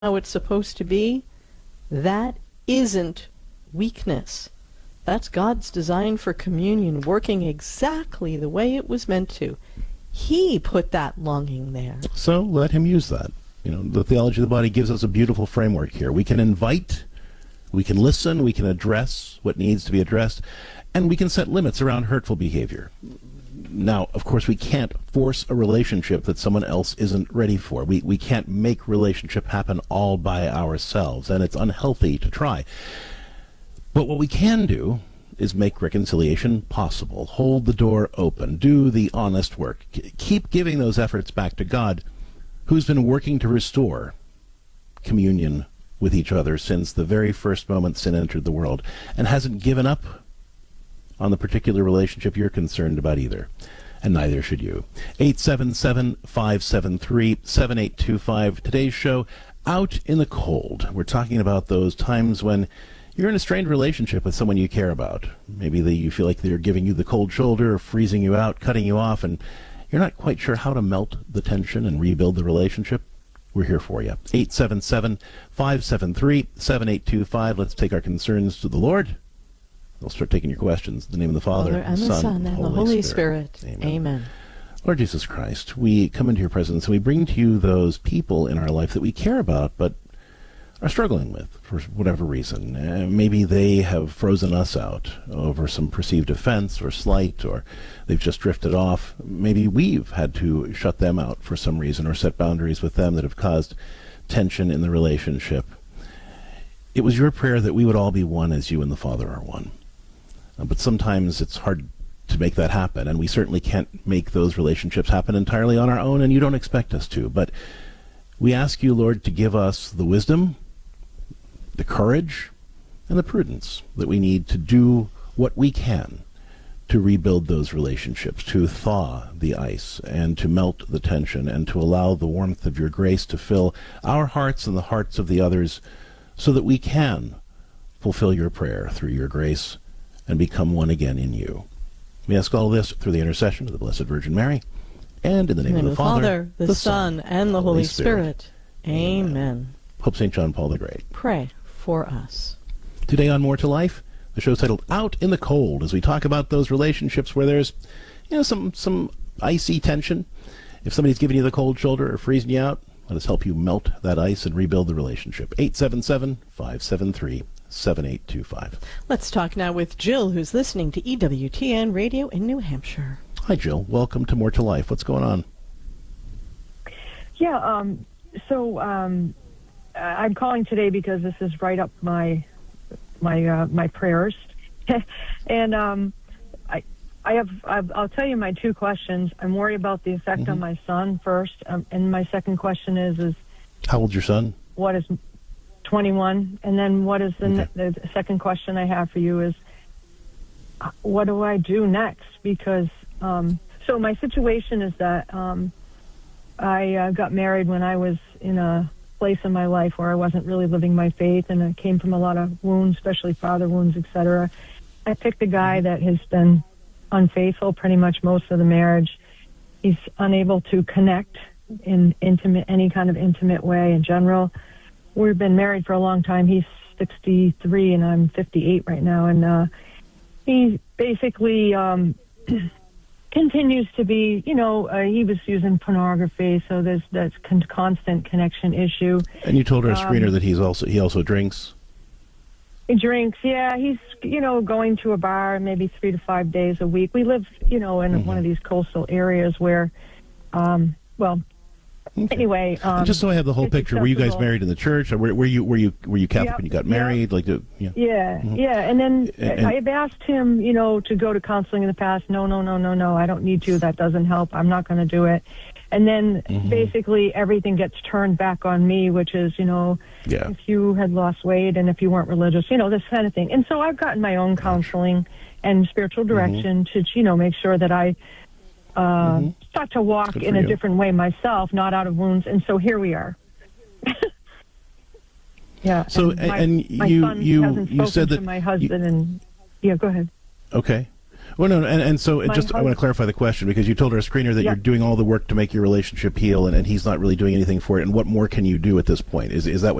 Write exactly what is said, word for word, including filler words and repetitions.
how it's supposed to be, that isn't weakness. That's God's design for communion, working exactly the way it was meant to. He put that longing there. So let him use that. You know, the theology of the body gives us a beautiful framework here. We can invite, we can listen, we can address what needs to be addressed, and we can set limits around hurtful behavior. Now, of course, we can't force a relationship that someone else isn't ready for. We we can't make relationship happen all by ourselves, and it's unhealthy to try. But what we can do is make reconciliation possible. Hold the door open. Do the honest work. C- keep giving those efforts back to God, who's been working to restore communion with each other since the very first moment sin entered the world, and hasn't given up on the particular relationship you're concerned about either. And neither should you. eight seven seven, five seven three, seven eight two five. Today's show, Out in the Cold. We're talking about those times when you're in a strained relationship with someone you care about. Maybe they, you feel like they're giving you the cold shoulder, or freezing you out, cutting you off, and you're not quite sure how to melt the tension and rebuild the relationship. We're here for you. eight seven seven, five seven three, seven eight two five. Let's take our concerns to the Lord. We'll start taking your questions. In the name of the Father, Father and the Son, and the Holy, Holy Spirit. Spirit. Amen. Amen. Lord Jesus Christ, we come into your presence and we bring to you those people in our life that we care about but are struggling with for whatever reason. Uh, maybe they have frozen us out over some perceived offense or slight, or they've just drifted off. Maybe we've had to shut them out for some reason or set boundaries with them that have caused tension in the relationship. It was your prayer that we would all be one as you and the Father are one. Uh, but sometimes it's hard to make that happen, and we certainly can't make those relationships happen entirely on our own, and you don't expect us to. But we ask you, Lord, to give us the wisdom, the courage, and the prudence that we need to do what we can to rebuild those relationships, to thaw the ice and to melt the tension, and to allow the warmth of your grace to fill our hearts and the hearts of the others, so that we can fulfill your prayer through your grace and become one again in you. We ask all this through the intercession of the Blessed Virgin Mary, and in the name, in the name of the Father, Father, the, the Son, and the Holy Spirit. Spirit. Amen. Amen. Pope Saint John Paul the Great, pray for us. Today on More to Life, the show's titled Out in the Cold, as we talk about those relationships where there's, you know, some, some icy tension. If somebody's giving you the cold shoulder or freezing you out, let us help you melt that ice and rebuild the relationship. eight seven seven, five seven three, seven eight two five. Let's talk now with Jill, who's listening to E W T N Radio in New Hampshire. Hi, Jill. Welcome to More to Life. What's going on? Yeah, um, so um, I'm calling today because this is right up my my uh, my prayers, and um, I I have I've, I'll tell you my two questions. I'm worried about the effect mm-hmm. on my son first, um, and my second question is is how old's your son? What is twenty-one, and then what is the, okay. ne- the second question I have for you is what do I do next? Because um, so my situation is that um, I uh, got married when I was in a place in my life where I wasn't really living my faith, and I came from a lot of wounds, especially father wounds, et cetera. I picked a guy that has been unfaithful pretty much most of the marriage. He's unable to connect in intimate, any kind of intimate way in general. We've been married for a long time. He's sixty-three and I'm fifty-eight right now, and uh, he basically um, continues to be, you know, uh, he was using pornography, so there's that's con- constant connection issue. And you told our screener um, that he's also he also drinks. He drinks, yeah. He's, you know, going to a bar maybe three to five days a week. We live, you know, in mm-hmm. one of these coastal areas where, um, well. Okay. Anyway, um, just so I have the whole picture, were you guys married in the church? Or were, were you were you were you Catholic yep, when you got married? Yep. Like, the, yeah, yeah, mm-hmm. yeah. And then and, and, I've asked him, you know, to go to counseling in the past. No, no, no, no, no. I don't need to. That doesn't help. I'm not going to do it. And then mm-hmm. basically everything gets turned back on me, which is, you know, yeah. if you had lost weight and if you weren't religious, you know, this kind of thing. And so I've gotten my own counseling and spiritual direction mm-hmm. to, you know, make sure that I. Uh, mm-hmm. start to walk in a you. different way myself, not out of wounds, and so here we are. yeah. So and, my, and my you son you hasn't you said that to my husband, you, and yeah, go ahead. Okay. Well, no, and, and so My just I hus- want to clarify the question, because you told our screener that Yeah. you're doing all the work to make your relationship heal, and, and he's not really doing anything for it. And what more can you do at this point? Is is that what